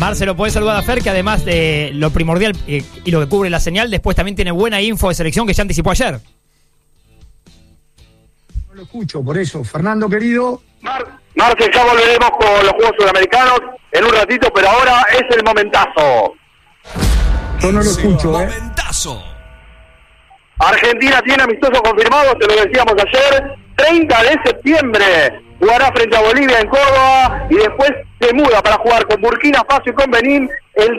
Marcelo, podés saludar a Fer, que además de lo primordial y lo que cubre la señal, después también tiene buena info de selección que ya anticipó ayer. No lo escucho, por eso. Fernando, querido. Marce, ya volveremos con los Juegos Sudamericanos en un ratito, pero ahora es el momentazo. Yo no lo escucho, Momentazo. Argentina tiene amistoso confirmado, te lo decíamos ayer, 30 de septiembre jugará frente a Bolivia en Córdoba y después se muda para jugar con Burkina Faso y con Benín